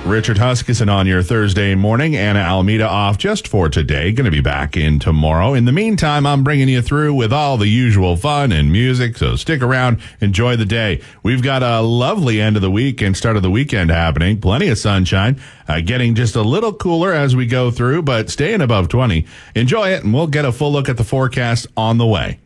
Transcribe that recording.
Richard Huskisson on your Thursday morning. Anna Almeida off just for today. Going to be back in tomorrow. In the meantime, I'm bringing you through with all the usual fun and music, so stick around. Enjoy the day. We've got a lovely end of the week and start of the weekend happening. Plenty of sunshine. Getting just a little cooler as we go through, but staying above 20. Enjoy it, and we'll get a full look at the forecast on the way.